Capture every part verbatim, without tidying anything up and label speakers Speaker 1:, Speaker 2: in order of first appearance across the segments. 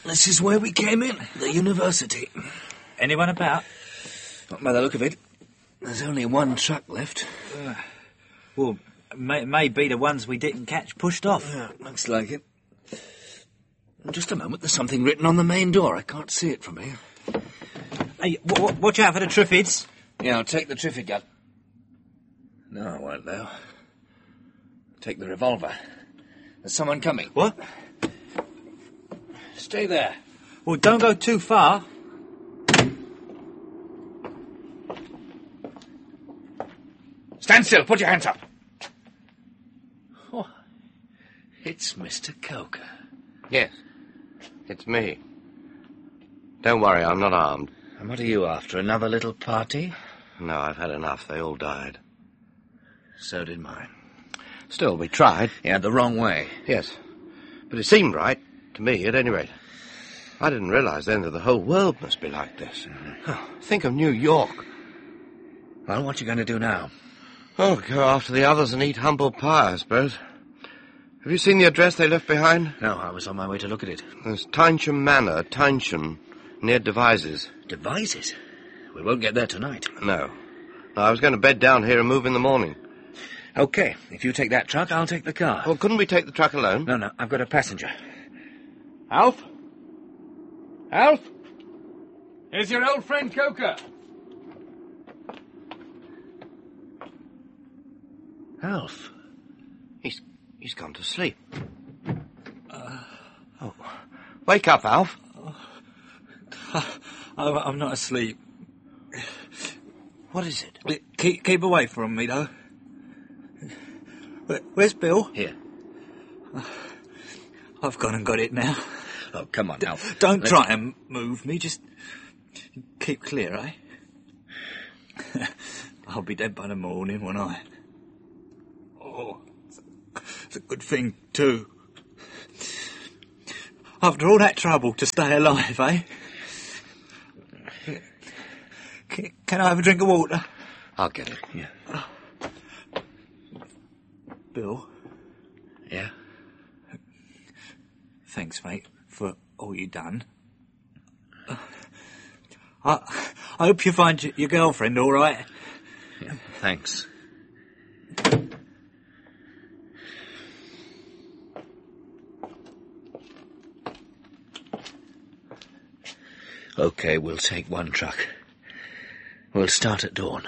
Speaker 1: This is where we came in, the university.
Speaker 2: Anyone about?
Speaker 1: Not by the look of it. There's only one truck left.
Speaker 2: Uh, well, may, may be the ones we didn't catch pushed off.
Speaker 1: Yeah, looks like it. Just a moment, there's something written on the main door. I can't see it from here.
Speaker 2: Hey, w- w- watch out for the Triffids.
Speaker 1: Yeah, I'll take the Triffid gun. No, I won't, though. Take the revolver. There's someone coming.
Speaker 2: What?
Speaker 1: Stay there.
Speaker 2: Well, don't go too far.
Speaker 1: Stand still. Put your hands up. Oh, it's Mister Coker.
Speaker 3: Yes, it's me. Don't worry, I'm not armed.
Speaker 1: And what are you after, another little party?
Speaker 3: No, I've had enough. They all died.
Speaker 1: So did mine.
Speaker 3: Still, we tried.
Speaker 1: Yeah, the wrong way.
Speaker 3: Yes, but it seemed right, to me at any rate. I didn't realize then that the whole world must be like this. Mm-hmm. Oh, think of New York.
Speaker 1: Well, what are you going to do now?
Speaker 3: Oh, go after the others and eat humble pie, I suppose. Have you seen the address they left behind?
Speaker 1: No, I was on my way to look at it.
Speaker 3: There's Tynesham Manor, Tynesham, near Devizes.
Speaker 1: Devizes? We won't get there tonight.
Speaker 3: No. no. I was going to bed down here and move in the morning.
Speaker 1: OK, if you take that truck, I'll take the car.
Speaker 3: Well, couldn't we take the truck alone?
Speaker 1: No, no, I've got a passenger.
Speaker 4: Alf? Alf? Here's your old friend Coker.
Speaker 1: Alf?
Speaker 3: He's he's gone to sleep. Uh, oh, wake up, Alf.
Speaker 2: Oh, I'm not asleep.
Speaker 3: What is it?
Speaker 2: Keep, keep away from me, though. Where, where's Bill?
Speaker 1: Here.
Speaker 2: I've gone and got it now.
Speaker 1: Oh, come on, Alf.
Speaker 2: Don't
Speaker 1: Let's...
Speaker 2: try and move me. Just keep clear, eh? I'll be dead by the morning, won't I? Oh, it's a good thing, too. After all that trouble to stay alive, eh? Can, can I have a drink of water?
Speaker 3: I'll get it.
Speaker 1: Yeah.
Speaker 2: Bill?
Speaker 1: Yeah?
Speaker 2: Thanks, mate, for all you done. Uh, I, I hope you find your, your girlfriend all right.
Speaker 1: Yeah, thanks. OK, we'll take one truck. We'll start at dawn.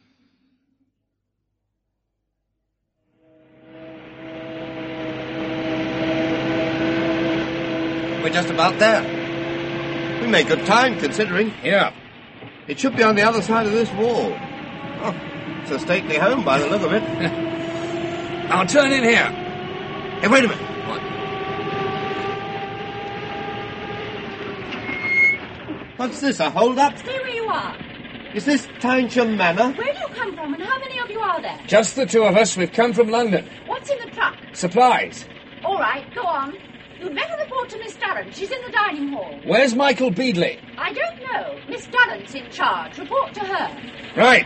Speaker 3: We're just about there. We made good time, considering.
Speaker 1: Yeah.
Speaker 3: It should be on the other side of this wall. Oh, it's a stately home by the look of it.
Speaker 1: I'll turn in here.
Speaker 3: Hey, wait a minute.
Speaker 1: What?
Speaker 3: What's this, a hold-up?
Speaker 5: Stay where you are.
Speaker 3: Is this Tynesham Manor?
Speaker 5: Where do you come from and how many of you are there?
Speaker 4: Just the two of us. We've come from London.
Speaker 5: What's in the truck?
Speaker 4: Supplies.
Speaker 5: All right, go on. You'd better report to Miss Durrant. She's in the dining hall.
Speaker 4: Where's Michael Beadley?
Speaker 5: I don't know. Miss Durrant's in charge. Report to her.
Speaker 4: Right.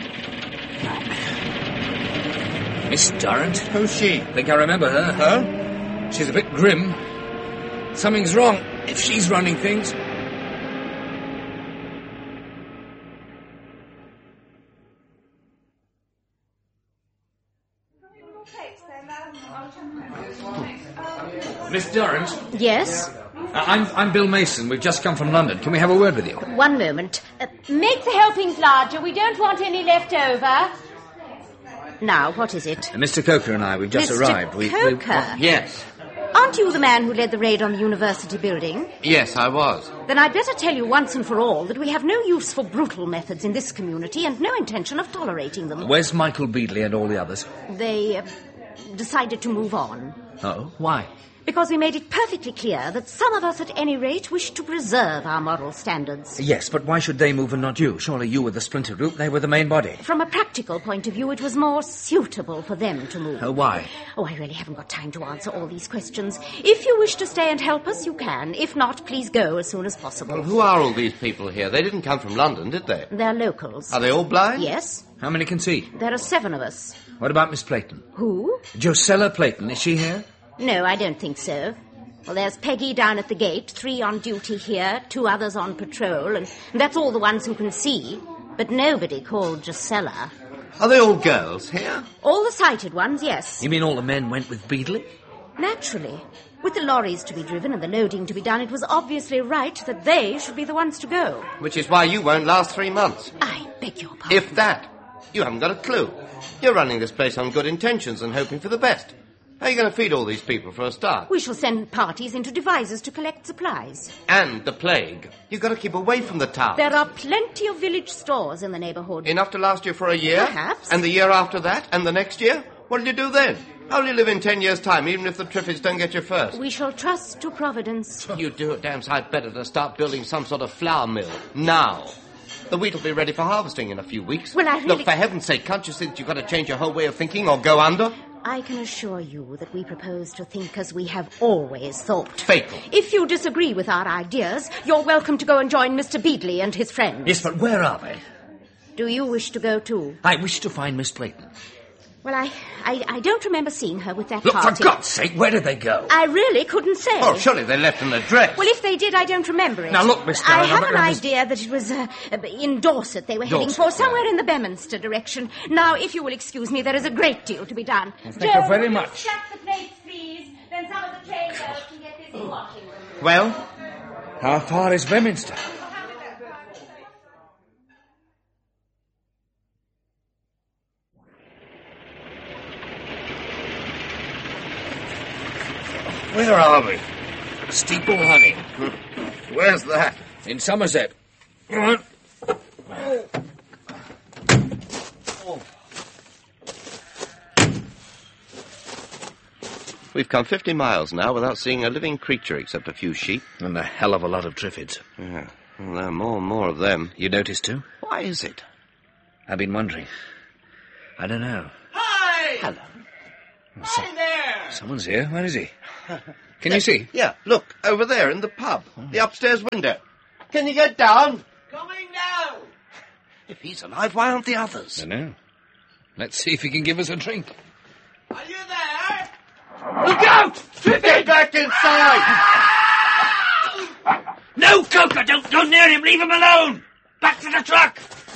Speaker 1: Miss Durrant?
Speaker 3: Who's she?
Speaker 1: I think I remember her.
Speaker 3: Huh?
Speaker 1: She's a bit grim. Something's wrong if she's running things. Miss Durrant?
Speaker 6: Yes?
Speaker 1: Uh, I'm, I'm Bill Mason. We've just come from London. Can we have a word with you?
Speaker 6: One moment. Uh,
Speaker 5: Make the helpings larger. We don't want any left over.
Speaker 6: now, what is it?
Speaker 1: Uh, Mister Coker and I, we've just
Speaker 6: Mister
Speaker 1: arrived. We,
Speaker 6: Coker?
Speaker 1: we,
Speaker 3: Yes.
Speaker 6: Aren't you the man who led the raid on the university building?
Speaker 3: Yes, I was.
Speaker 6: Then I'd better tell you once and for all that we have no use for brutal methods in this community and no intention of tolerating them.
Speaker 1: Where's Michael Beadley and all the others?
Speaker 6: They uh, decided to move on.
Speaker 1: Oh, why?
Speaker 6: Because we made it perfectly clear that some of us at any rate wish to preserve our moral standards.
Speaker 1: Yes, but why should they move and not you? Surely you were the splinter group, they were the main body.
Speaker 6: From a practical point of view, it was more suitable for them to move.
Speaker 1: Oh, why?
Speaker 6: Oh, I really haven't got time to answer all these questions. If you wish to stay and help us, you can. If not, please go as soon as possible.
Speaker 3: Well, who are all these people here? They didn't come from London, did they?
Speaker 6: They're locals.
Speaker 3: Are they all blind?
Speaker 6: Yes.
Speaker 1: How many can see?
Speaker 6: There are seven of us.
Speaker 1: What about Miss Playton?
Speaker 6: Who?
Speaker 1: Josella Playton, is she here?
Speaker 6: No, I don't think so. Well, there's Peggy down at the gate, three on duty here, two others on patrol, and that's all the ones who can see. But nobody called Gisela.
Speaker 3: Are they all girls here?
Speaker 6: All the sighted ones, yes.
Speaker 1: You mean all the men went with Beadley?
Speaker 6: Naturally. With the lorries to be driven and the loading to be done, it was obviously right that they should be the ones to go.
Speaker 3: Which is why you won't last three months.
Speaker 6: I beg your pardon.
Speaker 3: If that. You haven't got a clue. You're running this place on good intentions and hoping for the best. How are you going to feed all these people for a start?
Speaker 6: We shall send parties into devices to collect supplies.
Speaker 3: And the plague. You've got to keep away from the town.
Speaker 6: There are plenty of village stores in the neighbourhood.
Speaker 3: Enough to last you for a year?
Speaker 6: Perhaps.
Speaker 3: And the year after that? And the next year? What'll you do then? How'll you live in ten years' time, even if the Triffids don't get you first?
Speaker 6: We shall trust to Providence.
Speaker 3: You'd do a damn sight better to start building some sort of flour mill. Now. The wheat will be ready for harvesting in a few weeks.
Speaker 6: Well, I really...
Speaker 3: Look, for heaven's sake, can't you see that you've got to change your whole way of thinking or go under?
Speaker 6: I can assure you that we propose to think as we have always thought.
Speaker 3: Fatal.
Speaker 6: If you disagree with our ideas, you're welcome to go and join Mister Beadley and his friends.
Speaker 1: Yes, but where are they?
Speaker 6: Do you wish to go too?
Speaker 1: I wish to find Miss Clayton.
Speaker 6: Well, I, I, I don't remember seeing her with that
Speaker 1: Look,
Speaker 6: party.
Speaker 1: for God's sake, where did they go?
Speaker 6: I really couldn't say.
Speaker 3: Oh, surely they left an address.
Speaker 6: Well, if they did, I don't remember it.
Speaker 1: Now, look, Miss
Speaker 6: I
Speaker 1: Dallin,
Speaker 6: have
Speaker 1: I'm
Speaker 6: an
Speaker 1: not gonna-
Speaker 6: idea that it was uh, in Dorset they were heading
Speaker 1: Dorset,
Speaker 6: for, somewhere
Speaker 1: yeah.
Speaker 6: in the Beminster direction. Now, if you will excuse me, there is a great deal to be done.
Speaker 4: Thank you very much.
Speaker 5: Shut the plates, please. Then some of the train girls can get busy washing them.
Speaker 3: Well?
Speaker 4: How far is Beminster?
Speaker 1: Where are we? Steeple Honey.
Speaker 3: Where's that?
Speaker 4: In Somerset.
Speaker 3: We've come fifty miles now without seeing a living creature except a few sheep.
Speaker 1: And a hell of a lot of Triffids.
Speaker 3: Yeah, well, there are more and more of them.
Speaker 1: You noticed too?
Speaker 3: Why is it?
Speaker 1: I've been wondering. I don't know.
Speaker 7: Hi!
Speaker 3: Hello.
Speaker 7: Hi there!
Speaker 1: Someone's here. Where is he? Can you see?
Speaker 3: Yeah, look, over there in the pub. The upstairs window. Can you get down?
Speaker 7: Coming down!
Speaker 3: If he's alive, why aren't the others?
Speaker 1: I don't know. Let's see if he can give us a drink.
Speaker 7: Are you there?
Speaker 3: Look out! Get back inside!
Speaker 2: No, Coker, don't go near him. Leave him alone. Back to the truck.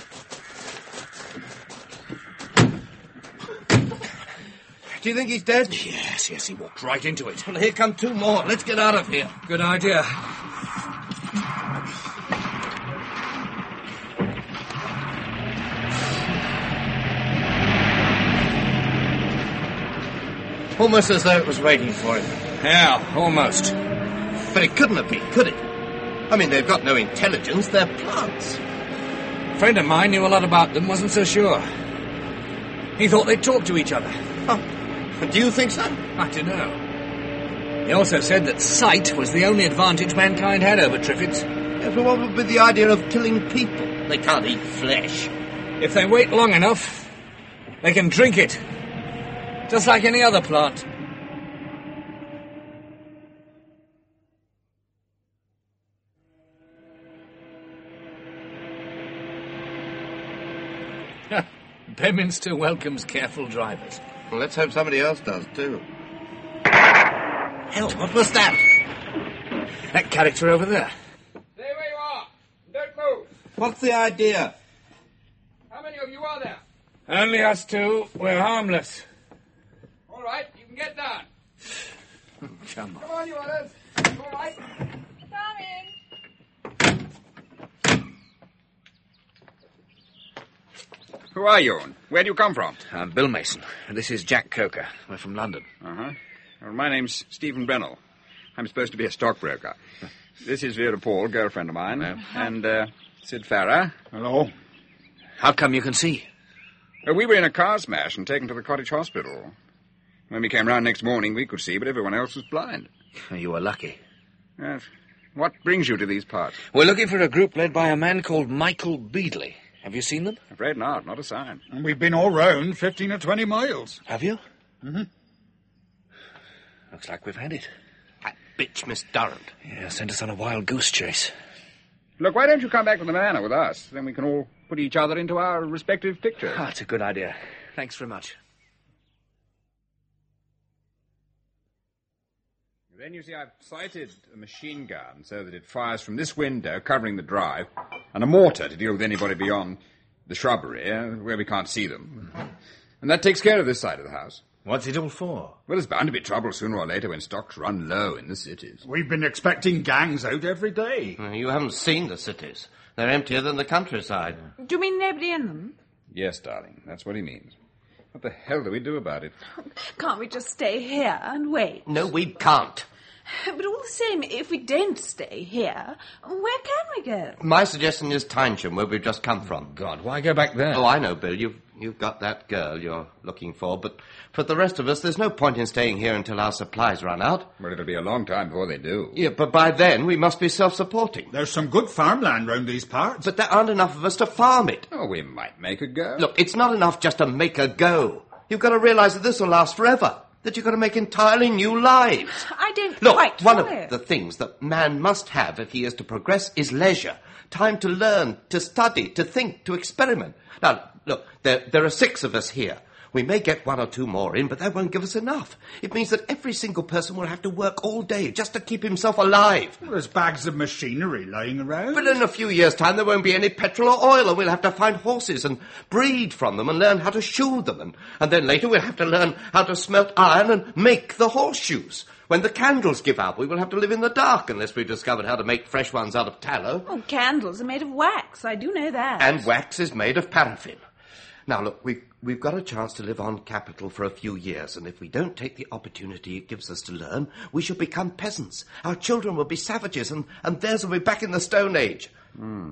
Speaker 3: Do you think he's dead?
Speaker 1: Yes, yes, he walked right into it.
Speaker 3: Well, here come two more. Let's get out of here.
Speaker 4: Good idea.
Speaker 3: Almost as though it was waiting for him.
Speaker 4: Yeah, almost.
Speaker 3: But it couldn't have been, could it? I mean, they've got no intelligence. They're plants.
Speaker 4: A friend of mine knew a lot about them, wasn't so sure. He thought they'd talk to each other.
Speaker 3: Oh, do you think so?
Speaker 4: I don't know. He also said that sight was the only advantage mankind had over Triffids.
Speaker 3: Yes, but what would be the idea of killing people? They can't eat flesh.
Speaker 4: If they wait long enough, they can drink it. Just like any other plant. Bedminster welcomes careful drivers.
Speaker 3: Well, let's hope somebody else does, too. Hell, what was that?
Speaker 4: That character over there.
Speaker 8: Stay where you are. Don't move.
Speaker 3: What's the idea?
Speaker 8: How many of you are there?
Speaker 4: Only us two. We're harmless.
Speaker 8: All right, you can get down.
Speaker 4: Come on.
Speaker 8: Come on, you others. All right.
Speaker 5: Coming.
Speaker 8: Who are you, and where do you come from?
Speaker 1: I'm Bill Mason, and this is Jack Coker. We're from London.
Speaker 8: Uh-huh. Well, my name's Stephen Brennell. I'm supposed to be a stockbroker. This is Vera Paul, girlfriend of mine.
Speaker 1: Hello.
Speaker 8: And, uh, Sid Farah. Hello.
Speaker 1: How come you can see?
Speaker 8: Uh, we were in a car smash and taken to the cottage hospital. When we came round next morning, we could see, but everyone else was blind.
Speaker 1: You were lucky.
Speaker 8: Yes. What brings you to these parts?
Speaker 1: We're looking for a group led by a man called Michael Beadley. Have you seen them?
Speaker 8: Afraid not, not a sign.
Speaker 9: And we've been all round fifteen or twenty miles.
Speaker 1: Have you?
Speaker 9: Mm-hmm.
Speaker 1: Looks like we've had it.
Speaker 3: That bitch, Miss Durrant.
Speaker 1: Yeah, sent us on a wild goose chase.
Speaker 8: Look, why don't you come back to the manor with us? Then we can all put each other into our respective pictures.
Speaker 1: Ah, that's a good idea. Thanks very much.
Speaker 8: Then you see I've sighted a machine gun so that it fires from this window, covering the drive, and a mortar to deal with anybody beyond the shrubbery, uh, where we can't see them. And that takes care of this side of the house.
Speaker 1: What's it all for?
Speaker 8: Well, there's bound to be trouble sooner or later when stocks run low in the cities.
Speaker 9: We've been expecting gangs out every day.
Speaker 3: You haven't seen the cities. They're emptier than the countryside.
Speaker 5: Do you mean nobody in them?
Speaker 8: Yes, darling, that's what he means. What the hell do we do about it?
Speaker 5: Can't we just stay here and wait?
Speaker 3: No, we can't.
Speaker 5: But all the same, if we don't stay here, where can we go?
Speaker 3: My suggestion is Tynesham, where we've just come from.
Speaker 1: God, why go back there?
Speaker 3: Oh, I know, Bill. You've, you've got that girl you're looking for, but for the rest of us, there's no point in staying here until our supplies run out.
Speaker 8: Well, it'll be a long time before they do.
Speaker 3: Yeah, but by then, we must be self-supporting.
Speaker 9: There's some good farmland round these parts.
Speaker 3: But there aren't enough of us to farm it.
Speaker 8: Oh, we might make a go.
Speaker 3: Look, it's not enough just to make a go. You've got to realise that this will last forever. That you've got to make entirely new lives.
Speaker 5: I don't
Speaker 3: Look,
Speaker 5: quite
Speaker 3: one
Speaker 5: follow.
Speaker 3: of the things that man must have if he is to progress is leisure. Time to learn, to study, to think, to experiment. Now, look, there, there are six of us here. We may get one or two more in, but that won't give us enough. It means that every single person will have to work all day just to keep himself alive.
Speaker 9: Well, there's bags of machinery lying around.
Speaker 3: But in a few years' time, there won't be any petrol or oil, and we'll have to find horses and breed from them and learn how to shoe them. And, and then later we'll have to learn how to smelt iron and make the horseshoes. When the candles give out, we will have to live in the dark unless we've discovered how to make fresh ones out of tallow.
Speaker 5: Oh, candles are made of wax. I do know that.
Speaker 3: And wax is made of paraffin. Now, look, we've, we've got a chance to live on capital for a few years, and if we don't take the opportunity it gives us to learn, we shall become peasants. Our children will be savages, and, and theirs will be back in the Stone Age.
Speaker 8: Hmm.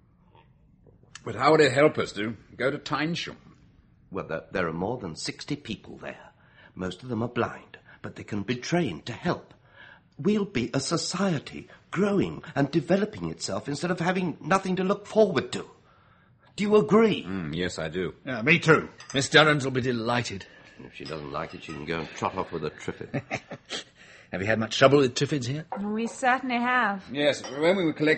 Speaker 8: But how would it help us to go to Tynesham?
Speaker 3: Well, there, there are more than sixty people there. Most of them are blind, but they can be trained to help. We'll be a society growing and developing itself instead of having nothing to look forward to. Do you agree?
Speaker 8: Mm, yes, I do.
Speaker 9: Yeah, me too.
Speaker 1: Miss Durrant will be delighted.
Speaker 3: If she doesn't like it, she can go and trot off with a Triffid.
Speaker 1: Have you had much trouble with Triffids here?
Speaker 5: We certainly have.
Speaker 8: Yes, when we were collecting